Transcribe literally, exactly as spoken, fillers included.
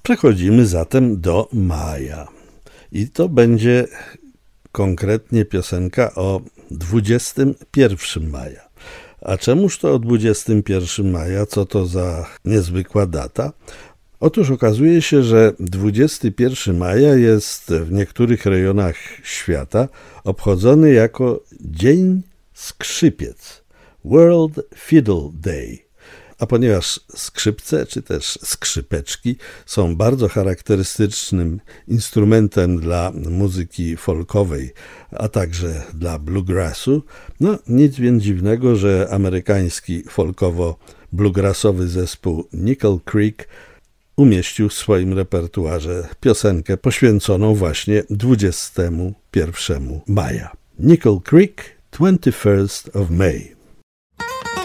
Przechodzimy zatem do maja. I to będzie konkretnie piosenka o dwudziestego pierwszego maja. A czemuż to o dwudziestego pierwszego maja? Co to za niezwykła data? Otóż okazuje się, że dwudziestego pierwszego maja jest w niektórych rejonach świata obchodzony jako Dzień Skrzypiec, World Fiddle Day. A ponieważ skrzypce, czy też skrzypeczki są bardzo charakterystycznym instrumentem dla muzyki folkowej, a także dla bluegrassu, no nic więc dziwnego, że amerykański folkowo-bluegrassowy zespół Nickel Creek umieścił w swoim repertuarze piosenkę poświęconą właśnie dwudziestego pierwszego maja. Nickel Creek, twenty-first of May.